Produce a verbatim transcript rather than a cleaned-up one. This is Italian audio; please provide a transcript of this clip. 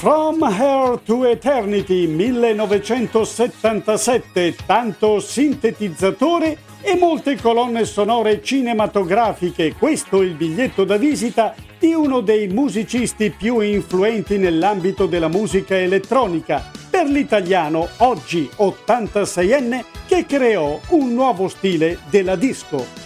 From Here to Eternity millenovecentosettantasette, tanto sintetizzatore e molte colonne sonore cinematografiche. Questo è il biglietto da visita di uno dei musicisti più influenti nell'ambito della musica elettronica, per l'italiano oggi ottantaseienne che creò un nuovo stile della disco.